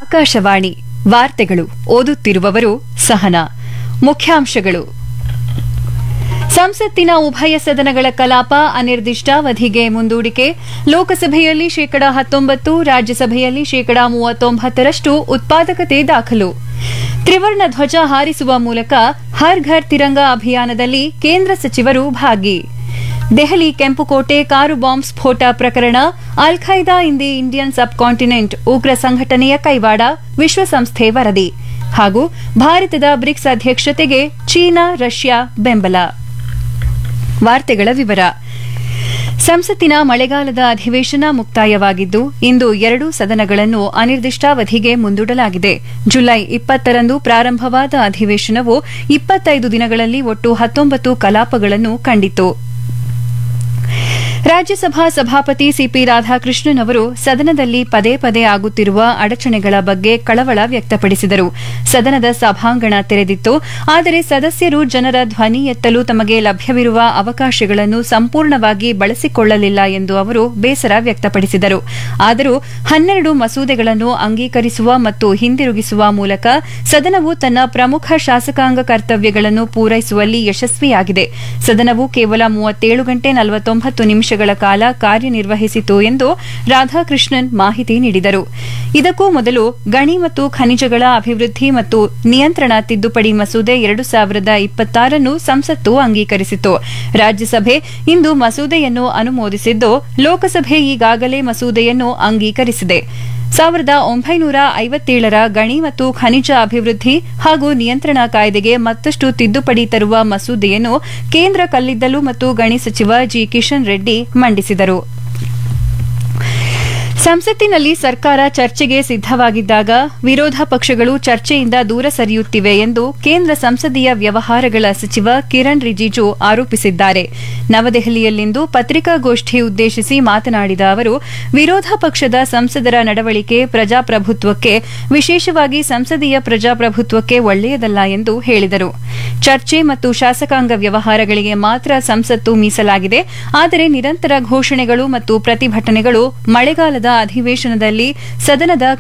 ಆಕಾಶವಾಣಿ ವಾರ್ತೆಗಳು ಓದುತ್ತಿರುವವರು ಸಹನಾ. ಮುಖ್ಯಾಂಶಗಳು. ಸಂಸತ್ತಿನ ಉಭಯ ಸದನಗಳ ಕಲಾಪ ಅನಿರ್ದಿಷ್ಟಾವಧಿಗೆ ಮುಂದೂಡಿಕೆ. ಲೋಕಸಭೆಯಲ್ಲಿ 19%, ರಾಜ್ಯಸಭೆಯಲ್ಲಿ 39% ಉತ್ಪಾದಕತೆ ದಾಖಲು. ತ್ರಿವರ್ಣ ಧ್ವಜ ಹಾರಿಸುವ ಮೂಲಕ ಹರ್ ಘರ್ ತಿರಂಗ ಅಭಿಯಾನದಲ್ಲಿ ಕೇಂದ್ರ ಸಚಿವರು ಭಾಗಿ. ದೆಹಲಿ ಕೆಂಪುಕೋಟೆ ಕಾರು ಬಾಂಬ್ ಸ್ಫೋಟ ಪ್ರಕರಣ. ಅಲ್ Qaeda in the Indian sub continent ಉಗ್ರ ಸಂಘಟನೆಯ ಕೈವಾಡ, ವಿಶ್ವಸಂಸ್ಥೆ ವರದಿ. ಹಾಗೂ ಭಾರತದ ಬ್ರಿಕ್ಸ್ ಅಧ್ಯಕ್ಷತೆಗೆ ಚೀನಾ, ರಷ್ಯಾ ಬೆಂಬಲ. ವಾರ್ತೆಗಳ ವಿವರ. ಸಂಸತ್ತಿನ ಮಳೆಗಾಲದ ಅಧಿವೇಶನ ಮುಕ್ತಾಯವಾಗಿದ್ದು, ಇಂದು ಎರಡೂ ಸದನಗಳನ್ನು ಅನಿರ್ದಿಷ್ಟಾವಧಿಗೆ ಮುಂದೂಡಲಾಗಿದೆ. ಜುಲೈ 20ರಂದು ಪ್ರಾರಂಭವಾದ ಅಧಿವೇಶನವು 25 ದಿನಗಳಲ್ಲಿ ಒಟ್ಟು 19 ಕಲಾಪಗಳನ್ನು ಕಂಡಿತು. ರಾಜ್ಯಸಭಾ ಸಭಾಪತಿ ಸಿಪಿ ರಾಧಾಕೃಷ್ಣನ್ ಅವರು ಸದನದಲ್ಲಿ ಪದೇ ಪದೇ ಆಗುತ್ತಿರುವ ಅಡಚಣೆಗಳ ಬಗ್ಗೆ ಕಳವಳ ವ್ಯಕ್ತಪಡಿಸಿದರು. ಸದನದ ಸಭಾಂಗಣ ತೆರೆದಿತ್ತು, ಆದರೆ ಸದಸ್ಯರು ಜನರ ಧ್ವನಿ ಎತ್ತಲು ತಮಗೆ ಲಭ್ಯವಿರುವ ಅವಕಾಶಗಳನ್ನು ಸಂಪೂರ್ಣವಾಗಿ ಬಳಸಿಕೊಳ್ಳಲಿಲ್ಲ ಎಂದು ಅವರು ಬೇಸರ ವ್ಯಕ್ತಪಡಿಸಿದರು. ಆದರೂ 12 ಮಸೂದೆಗಳನ್ನು ಅಂಗೀಕರಿಸುವ ಮತ್ತು ಹಿಂದಿರುಗಿಸುವ ಮೂಲಕ ಸದನವು ತನ್ನ ಪ್ರಮುಖ ಶಾಸಕಾಂಗ ಕರ್ತವ್ಯಗಳನ್ನು ಪೂರೈಸುವಲ್ಲಿ ಯಶಸ್ವಿಯಾಗಿದೆ. ಸದನವು ಕೇವಲ 37 ಗಂಟೆ 49 ನಿಮಿಷಗಳ ಕಾಲ ಕಾರ್ಯನಿರ್ವಹಿಸಿತು ಎಂದು ರಾಧಾಕೃಷ್ಣನ್ ಮಾಹಿತಿ ನೀಡಿದರು. ಇದಕ್ಕೂ ಮೊದಲು ಗಣಿ ಮತ್ತು ಖನಿಜಗಳ ಅಭಿವೃದ್ಧಿ ಮತ್ತು ನಿಯಂತ್ರಣ ತಿದ್ದುಪಡಿ ಮಸೂದೆ 2026 ಸಂಸತ್ತು ಅಂಗೀಕರಿಸಿತು. ರಾಜ್ಯಸಭೆ ಇಂದು ಮಸೂದೆಯನ್ನು ಅನುಮೋದಿಸಿದ್ದು, ಲೋಕಸಭೆ ಈಗಾಗಲೇ ಮಸೂದೆಯನ್ನು ಅಂಗೀಕರಿಸಿದೆ. 1957ರ ಗಣಿ ಮತ್ತು ಖನಿಜ ಅಭಿವೃದ್ಧಿ ಹಾಗೂ ನಿಯಂತ್ರಣ ಕಾಯ್ದೆಗೆ ಮತ್ತಷ್ಟು ತಿದ್ದುಪಡಿ ತರುವ ಮಸೂದೆಯನ್ನು ಕೇಂದ್ರ ಕಲ್ಲಿದ್ದಲು ಮತ್ತು ಗಣಿ ಸಚಿವ ಜಿ ಕಿಶನ್ ರೆಡ್ಡಿ ಮಂಡಿಸಿದರು. ಸಂಸತ್ತಿನಲ್ಲಿ ಸರ್ಕಾರ ಚರ್ಚೆಗೆ ಸಿದ್ದವಾಗಿದ್ದಾಗ ವಿರೋಧ ಪಕ್ಷಗಳು ಚರ್ಚೆಯಿಂದ ದೂರ ಸರಿಯುತ್ತಿವೆ ಎಂದು ಕೇಂದ್ರ ಸಂಸದೀಯ ವ್ಯವಹಾರಗಳ ಸಚಿವ ಕಿರಣ್ ರಿಜಿಜು ಆರೋಪಿಸಿದ್ದಾರೆ. ನವದೆಹಲಿಯಲ್ಲಿಂದು ಪತ್ರಿಕಾಗೋಷ್ಠಿ ಉದ್ದೇಶಿಸಿ ಮಾತನಾಡಿದ ಅವರು, ವಿರೋಧ ಪಕ್ಷದ ಸಂಸದರ ನಡವಳಿಕೆ ಪ್ರಜಾಪ್ರಭುತ್ವಕ್ಕೆ, ವಿಶೇಷವಾಗಿ ಸಂಸದೀಯ ಪ್ರಜಾಪ್ರಭುತ್ವಕ್ಕೆ ಒಳ್ಳೆಯದಲ್ಲ ಎಂದು ಹೇಳಿದರು. ಚರ್ಚೆ ಮತ್ತು ಶಾಸಕಾಂಗ ವ್ಯವಹಾರಗಳಿಗೆ ಮಾತ್ರ ಸಂಸತ್ತು ಮೀಸಲಾಗಿದೆ. ಆದರೆ ನಿರಂತರ ಘೋಷಣೆಗಳು ಮತ್ತು ಪ್ರತಿಭಟನೆಗಳು ಮಳೆಗಾಲದ ಅಧಿವೇಶನದಲ್ಲಿ ಸದನದ